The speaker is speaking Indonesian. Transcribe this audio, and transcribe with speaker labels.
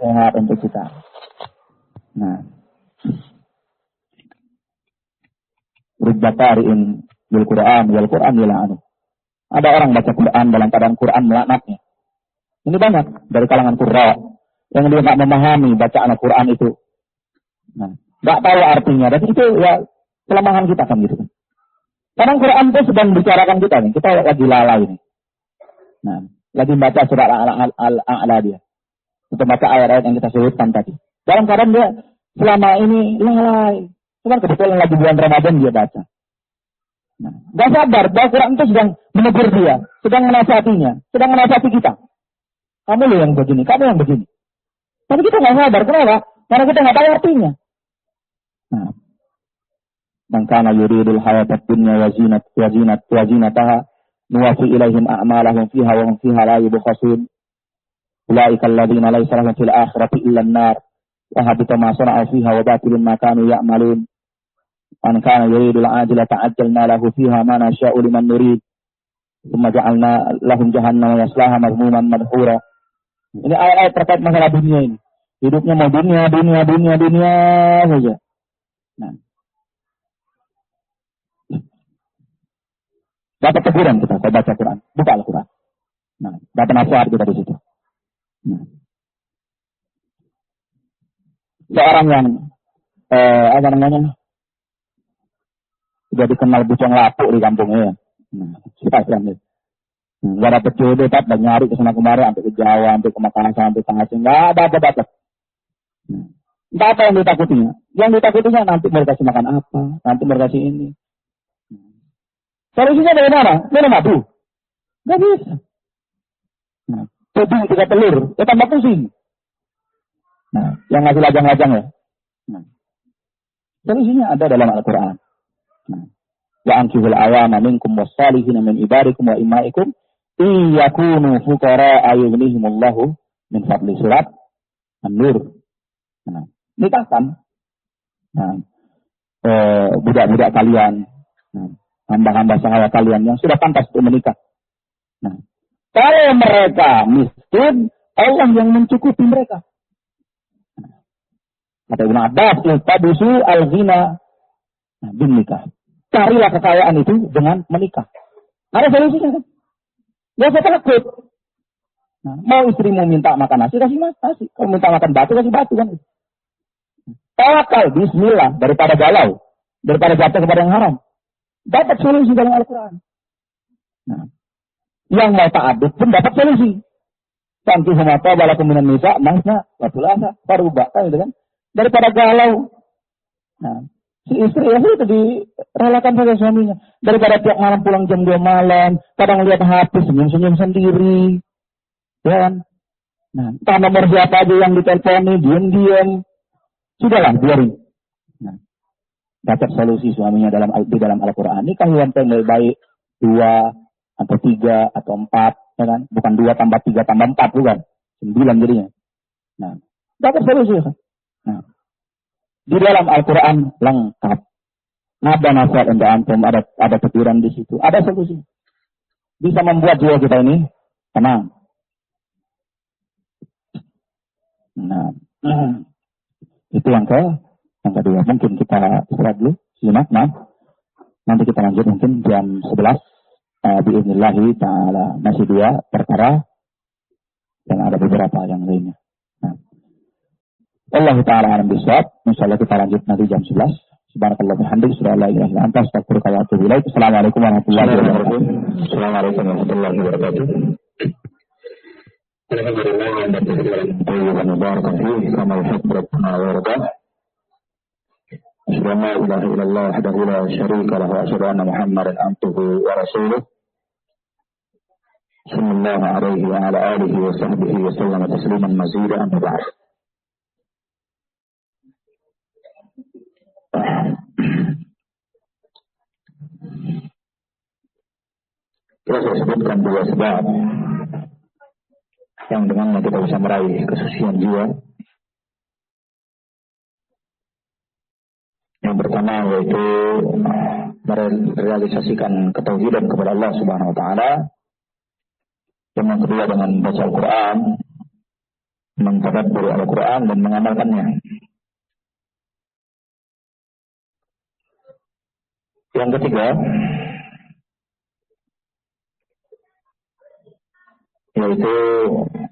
Speaker 1: nasihat untuk kita. Nah, Ribbatari'in bil Quran wal Quran yal'anu. Ada orang baca Quran dalam keadaan Quran melaknatnya. Ini banyak dari kalangan qurra yang dia tak memahami bacaan Al-Quran itu. Nah, enggak tahu artinya, dan itu ya kelemahan kita kan gitu kan. Kadang Quran itu sedang bicarakan kita nih, kita lagi lalai ini. Nah, lagi baca surat Al-A'la dia. Untuk baca ayat-ayat yang kita sebutkan tadi. Dalam keadaan dia selama ini lalai. Cuman kebetulan lagi bulan Ramadan dia baca. Nah, gak sadar bahwa Quran itu sedang menegur dia, sedang menasihatinya, sedang menasihati kita. Kamu loh yang begini, kamu yang begini. Tapi kita gak sadar, kenapa? Karena kita gak tahu artinya. Nah, man kana yuridul hayatad dunya wa zinataha nuwaffi ilaihim a'malahum fiha wa hum fiha la yubkhasun. Ulaika alladziina laysa lahum fil akhirati illa an-nar wa habita ma sana'u fiha wa batilun ma kanu ya'malun. Man kana yuridul ajila ta'ajjalna lahu fiha ma nasha'u liman nurid. Tsumma ja'alna lahum jahannama yaslaha madhmuman madhura. Ini ayat-ayat terkait masalah dunia ini. Hidupnya mau dunia saja. Nah, dapat teguran kita kalau baca Quran, buka Al-Quran. Nah, dapat nasihat kita di situ. Nah. Seorang yang sudah dikenal bujang lapuk di kampungnya ya. Nah, kita Islam. Nggak dapat jodoh, tak nyari ke sana kemari, sampai ke Jawa, sampai ke Makassar, sampai ke Aceh, nggak dapat. Entah apa yang ditakutinya. Yang ditakutinya nanti mau kasih makan apa, nanti mau kasih ini. Solusinya dari mana? Minum madu. Nggak bisa. Nah, jadi tiga telur, ya tambah pusing. Nah, yang ngasih lajang-lajang ya. Nah, solusinya ada dalam Al-Quran. Nah, wa ankihul awama minkum wassalihina min ibadikum wa imaikum iyakunu fuqara ayughnihimullahu min fadli. Surat An-Nur. Nah, nikahkan budak-budak kalian, hamba-hamba sahaya kalian yang sudah pantas untuk menikah. Nah, kalau mereka miskin, Allah yang mencukupi mereka. Kata Ibnu Abbas, "Tabusu al-ghina bin nikah." Carilah kekayaan itu dengan menikah. Ada solusinya kan? Gak usah takut. Nah, mau istrimu minta makan nasi, kasih nasi. Kalau minta makan batu, kasih batu kan. Tawakal, bismillah, daripada galau, daripada jatuh kepada yang haram. Dapat solusi dalam Al-Quran. Nah, yang mau ta'adud pun dapat solusi. Santi humata balakum minan nisa, masna, watulasa, parubah, kan gitu kan. Daripada galau. Nah, si istri ya itu direlakan saja suaminya. Daripada tiap malam pulang jam 2 malam, kadang lihat HP, senyum-senyum sendiri. Ya kan? Nah, entah nomor siapa aja yang diteleponi, diam-diam. Sudahlah, biarin. Nah, dapat solusi suaminya di dalam Al-Quran. Nikah yang lebih baik 2 atau 3 atau 4, ya kan? Bukan 2 tambah 3 tambah 4, bukan. 9 jadinya. Nah, dapat solusi kan? Nah, di dalam Al-Quran lengkap. Ada nasihat untuk antum, ada teguran di situ, ada solusi. Bisa membuat jiwa kita ini tenang. Nah, itu yang kedua. Mungkin kita istirahat dulu, simak. Nah, nanti kita lanjut mungkin jam 11. Bi'idnillahi ta'ala masih 2 perkara dan ada beberapa yang lainnya. Nah, Allah Ta'ala alam bisawab. Insyaallah kita lanjut nanti jam 11. Subhanakallah bihamdika asyhadu an la ilaha illa anta astaghfiruka wa atubu ilaik. Assalamualaikum warahmatullahi wabarakatuh.
Speaker 2: Assalamualaikum warahmatullahi wabarakatuh. Alhamdulillah anda berjalan tayyiban mubarakan fihi kama yuhibbu rabbuna wa yarda. Asyhadu an la ilaha illallah wahdahu la syarika lahu wa asyhadu anna Muhammadan abduhu wa rasuluh. Sallallahu alaihi wa ala alihi wa sahbihi wa sallam tasliman mazidan amma ba'd. Kita saya sebutkan 2 sebab yang dengannya kita bisa meraih kesucian jiwa. Yang pertama yaitu merealisasikan ketauhidan kepada Allah Subhanahu wa taala. Yang kedua dengan membaca Al-Quran mentadabburi Al-Quran dan mengamalkannya. Yang ketiga, yaitu